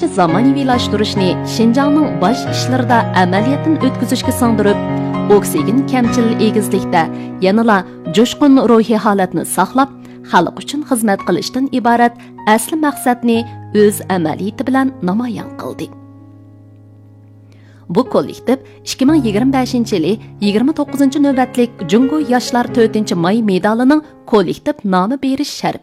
zamonaviylashtırishni Şinjanning bosh ishlarida amaliyotdan o'tkazishga singdirib, oksigen kamchilik egizlikda yanala jo'shqin ruhiy holatni saqlab, xalq uchun xizmat qilishdan iborat asli maqsadni o'z amaliyati bilan namoyon qildi. Bu kollektiv 2025-yili 29-navbatlik Jungo yoshlar 4-may medalining kollektiv nomi berish sharaf